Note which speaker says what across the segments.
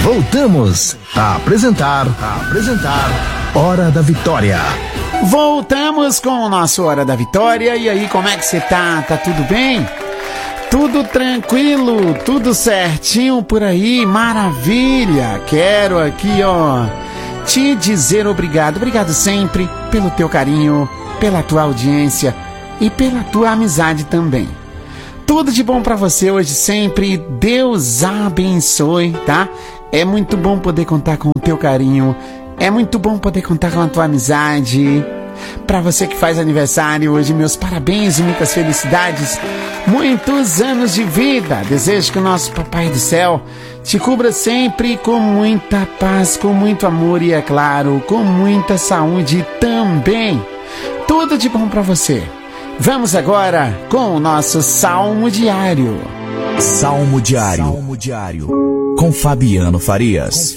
Speaker 1: Voltamos a apresentar Hora da Vitória.
Speaker 2: Voltamos com o nosso Hora da Vitória. E aí, como é que você tá? Tá tudo bem? Tudo tranquilo? Tudo certinho por aí? Maravilha! Quero aqui, te dizer obrigado. Obrigado sempre pelo teu carinho, pela tua audiência e pela tua amizade também. Tudo de bom pra você hoje sempre. Deus abençoe, tá? É muito bom poder contar com o teu carinho. É muito bom poder contar com a tua amizade. Pra você que faz aniversário hoje, meus parabéns e muitas felicidades. Muitos anos de vida. Desejo que o nosso Papai do Céu te cubra sempre com muita paz, com muito amor e, é claro, com muita saúde também. Tudo de bom pra você. Vamos agora com o nosso Salmo Diário.
Speaker 1: Salmo Diário. Com Fabiano Farias.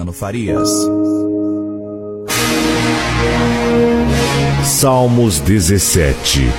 Speaker 3: Salmos 17.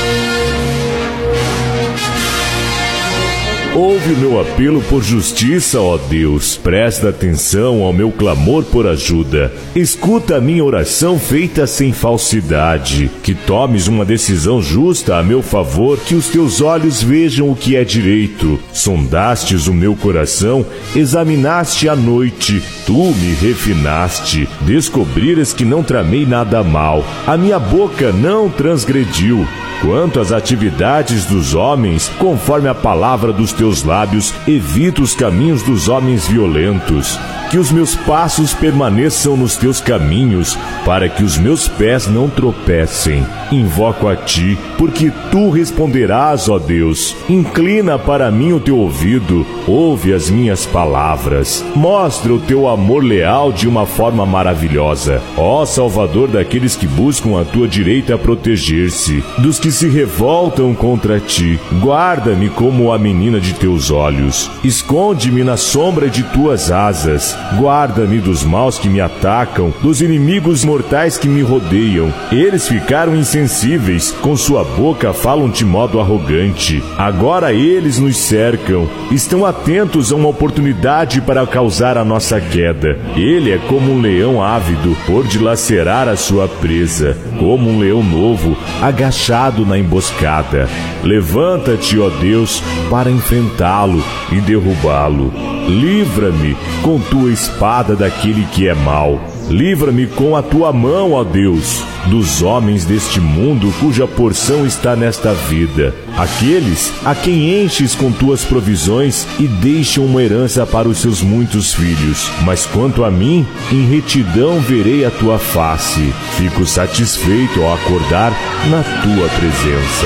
Speaker 3: Ouve o meu apelo por justiça, ó Deus. Presta atenção ao meu clamor por ajuda. Escuta a minha oração feita sem falsidade. Que tomes uma decisão justa a meu favor, que os teus olhos vejam o que é direito. Sondastes o meu coração, examinaste à noite. Tu me refinaste. Descobriras que não tramei nada mal. A minha boca não transgrediu. Quanto às atividades dos homens, conforme a palavra dos teus lábios, evita os caminhos dos homens violentos. Que os meus passos permaneçam nos teus caminhos, para que os meus pés não tropecem. Invoco a ti, porque tu responderás, ó Deus. Inclina para mim o teu ouvido, ouve as minhas palavras. Mostra o teu amor leal de uma forma maravilhosa. Ó Salvador daqueles que buscam a tua direita a proteger-se, dos que se revoltam contra ti. Guarda-me como a menina de teus olhos. Esconde-me na sombra de tuas asas. Guarda-me dos maus que me atacam, dos inimigos mortais que me rodeiam. Eles ficaram insensíveis, com sua boca falam de modo arrogante. Agora eles nos cercam, estão atentos a uma oportunidade para causar a nossa queda. Ele é como um leão ávido por dilacerar a sua presa, como um leão novo, agachado na emboscada. Levanta-te, ó Deus, para enfrentá-lo e derrubá-lo. Livra-me com tua espada daquele que é mau. Livra-me com a tua mão, ó Deus, dos homens deste mundo cuja porção está nesta vida. Aqueles a quem enches com tuas provisões e deixam uma herança para os seus muitos filhos. Mas quanto a mim, em retidão verei a tua face. Fico satisfeito ao acordar na tua presença.